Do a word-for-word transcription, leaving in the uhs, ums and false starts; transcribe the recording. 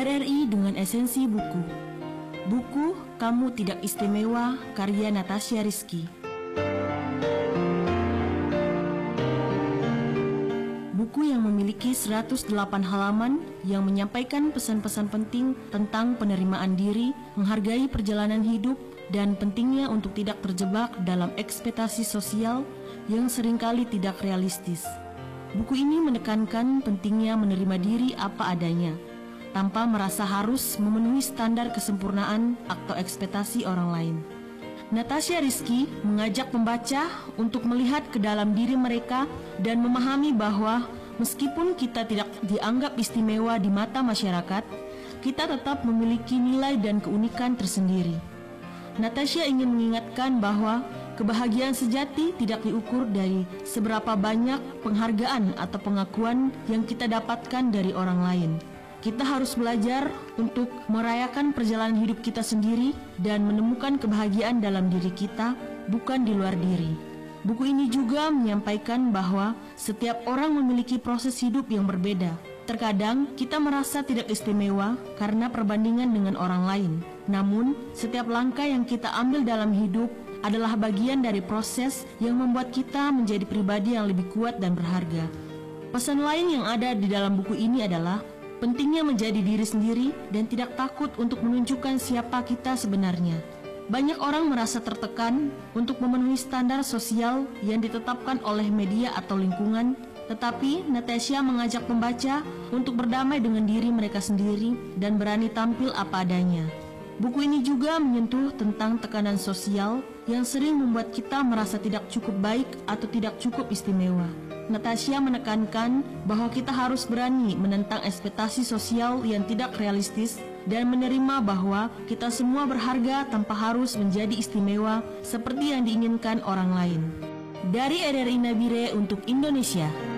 R R I dengan esensi buku. Buku Kamu Tidak Istimewa, karya Natasha Rizky. Buku yang memiliki seratus delapan halaman yang menyampaikan pesan-pesan penting tentang penerimaan diri, menghargai perjalanan hidup, dan pentingnya untuk tidak terjebak dalam ekspektasi sosial yang seringkali tidak realistis. Buku ini menekankan pentingnya menerima diri apa adanya, tanpa merasa harus memenuhi standar kesempurnaan atau ekspektasi orang lain. Natasha Rizky mengajak pembaca untuk melihat ke dalam diri mereka dan memahami bahwa meskipun kita tidak dianggap istimewa di mata masyarakat, kita tetap memiliki nilai dan keunikan tersendiri. Natasha ingin mengingatkan bahwa kebahagiaan sejati tidak diukur dari seberapa banyak penghargaan atau pengakuan yang kita dapatkan dari orang lain. Kita harus belajar untuk merayakan perjalanan hidup kita sendiri dan menemukan kebahagiaan dalam diri kita, bukan di luar diri. Buku ini juga menyampaikan bahwa setiap orang memiliki proses hidup yang berbeda. Terkadang kita merasa tidak istimewa karena perbandingan dengan orang lain. Namun, setiap langkah yang kita ambil dalam hidup adalah bagian dari proses yang membuat kita menjadi pribadi yang lebih kuat dan berharga. Pesan lain yang ada di dalam buku ini adalah pentingnya menjadi diri sendiri dan tidak takut untuk menunjukkan siapa kita sebenarnya. Banyak orang merasa tertekan untuk memenuhi standar sosial yang ditetapkan oleh media atau lingkungan, tetapi Natasha mengajak pembaca untuk berdamai dengan diri mereka sendiri dan berani tampil apa adanya. Buku ini juga menyentuh tentang tekanan sosial yang sering membuat kita merasa tidak cukup baik atau tidak cukup istimewa. Natasha menekankan bahwa kita harus berani menentang ekspektasi sosial yang tidak realistis dan menerima bahwa kita semua berharga tanpa harus menjadi istimewa seperti yang diinginkan orang lain. Dari R R I Nabire untuk Indonesia.